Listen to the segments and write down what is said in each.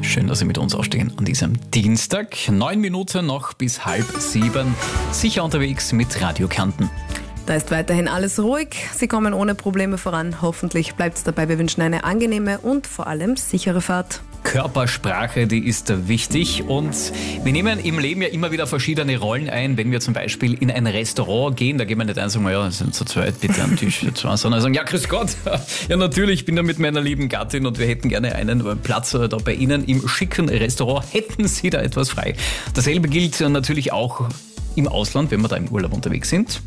Schön, dass Sie mit uns aufstehen an diesem Dienstag. 9 Minuten noch bis 6:30. Sicher unterwegs mit Radio Kärnten. Da ist weiterhin alles ruhig. Sie kommen ohne Probleme voran. Hoffentlich bleibt es dabei. Wir wünschen eine angenehme und vor allem sichere Fahrt. Körpersprache, die ist wichtig und wir nehmen im Leben ja immer wieder verschiedene Rollen ein. Wenn wir zum Beispiel in ein Restaurant gehen, da gehen wir nicht ein und sagen, ja, sind zu zweit, bitte am Tisch, sondern sagen, ja, grüß Gott. Ja, natürlich, ich bin da mit meiner lieben Gattin und wir hätten gerne einen Platz da bei Ihnen im schicken Restaurant. Hätten Sie da etwas frei? Dasselbe gilt natürlich auch im Ausland, wenn wir da im Urlaub unterwegs sind.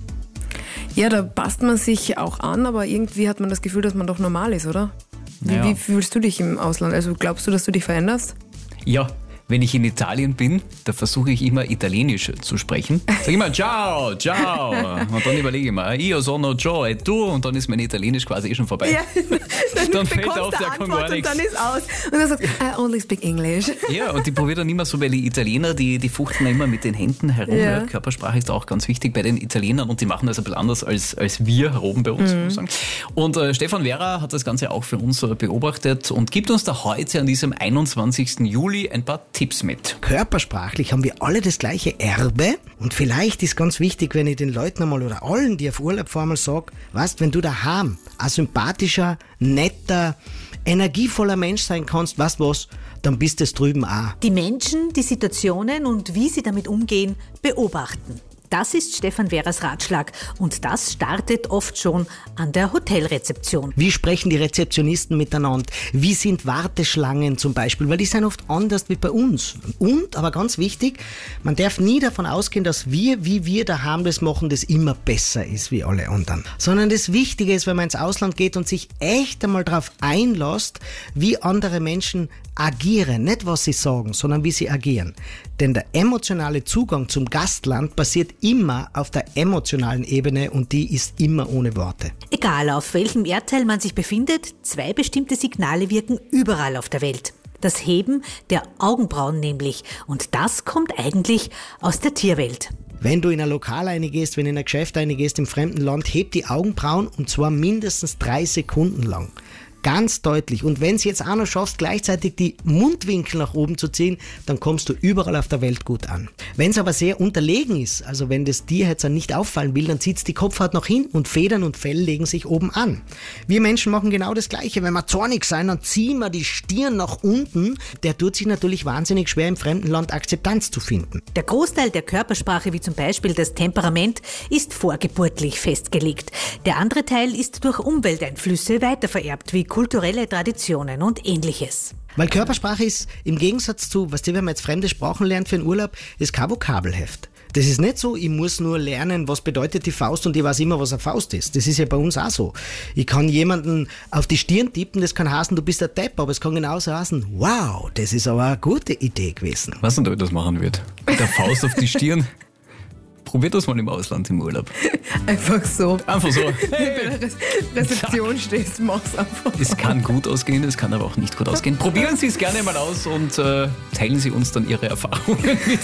Ja, da passt man sich auch an, aber irgendwie hat man das Gefühl, dass man doch normal ist, oder? Wie fühlst du dich im Ausland? Also glaubst du, dass du dich veränderst? Ja, wenn ich in Italien bin, da versuche ich immer Italienisch zu sprechen. Sag immer ciao, ciao. Und dann überlege ich mir, io sono Joe, e tu? Und dann ist mein Italienisch quasi schon vorbei. Ja, dann fällt auf, der kann gar nichts. Und dann ist aus. Und dann sagst du, I only speak English. Ja, und die probieren dann immer so, weil die Italiener, die fuchteln immer mit den Händen herum. Ja. Ja, Körpersprache ist auch ganz wichtig bei den Italienern und die machen das ein bisschen anders als wir herum bei uns, muss ich sagen. Und Stefan Vera hat das Ganze auch für uns beobachtet und gibt uns da heute an diesem 21. Juli ein paar Tipps mit. Körpersprachlich haben wir alle das gleiche Erbe und vielleicht ist ganz wichtig, wenn ich den Leuten einmal oder allen, die auf Urlaub fahren, mal sage, weißt, wenn du daheim ein sympathischer, netter, energievoller Mensch sein kannst, weißt du was, dann bist es drüben auch. Die Menschen, die Situationen und wie sie damit umgehen, beobachten. Das ist Stefan Veras Ratschlag und das startet oft schon an der Hotelrezeption. Wie sprechen die Rezeptionisten miteinander? Wie sind Warteschlangen zum Beispiel? Weil die sind oft anders wie bei uns. Und, aber ganz wichtig, man darf nie davon ausgehen, dass wie wir daheim das machen, das immer besser ist wie alle anderen. Sondern das Wichtige ist, wenn man ins Ausland geht und sich echt einmal darauf einlässt, wie andere Menschen agieren. Nicht, was sie sagen, sondern wie sie agieren. Denn der emotionale Zugang zum Gastland passiert immer auf der emotionalen Ebene und die ist immer ohne Worte. Egal auf welchem Erdteil man sich befindet, 2 bestimmte Signale wirken überall auf der Welt. Das Heben der Augenbrauen nämlich. Und das kommt eigentlich aus der Tierwelt. Wenn du in ein Lokal reingehst, wenn du in ein Geschäft reingehst im fremden Land, heb die Augenbrauen und zwar mindestens 3 Sekunden lang. Ganz deutlich. Und wenn du jetzt auch noch schaffst, gleichzeitig die Mundwinkel nach oben zu ziehen, dann kommst du überall auf der Welt gut an. Wenn es aber sehr unterlegen ist, also wenn das Tier jetzt nicht auffallen will, dann zieht es die Kopfhaut nach hinten und Federn und Fell legen sich oben an. Wir Menschen machen genau das Gleiche. Wenn wir zornig sein, dann ziehen wir die Stirn nach unten. Der tut sich natürlich wahnsinnig schwer, im fremden Land Akzeptanz zu finden. Der Großteil der Körpersprache, wie zum Beispiel das Temperament, ist vorgeburtlich festgelegt. Der andere Teil ist durch Umwelteinflüsse weitervererbt, wie kulturelle Traditionen und Ähnliches. Weil Körpersprache ist im Gegensatz zu, wenn man jetzt fremde Sprachen lernt für einen Urlaub, ist kein Vokabelheft. Das ist nicht so, ich muss nur lernen, was bedeutet die Faust und ich weiß immer, was eine Faust ist. Das ist ja bei uns auch so. Ich kann jemanden auf die Stirn tippen, das kann heißen, du bist ein Depp, aber es kann genauso heißen, wow, das ist aber eine gute Idee gewesen. Was denn, ob ich das machen wird? Mit der Faust auf die Stirn? Probier das mal im Ausland im Urlaub. Einfach so. Einfach so. Hey. Wenn du in der Rezeption stehst, mach's einfach. Es kann gut ausgehen, es kann aber auch nicht gut ausgehen. Probieren Sie es gerne mal aus und teilen Sie uns dann Ihre Erfahrungen mit.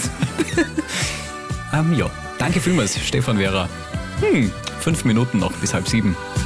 Ja, danke vielmals, Stefan Vera. 5 Minuten noch bis 6:30.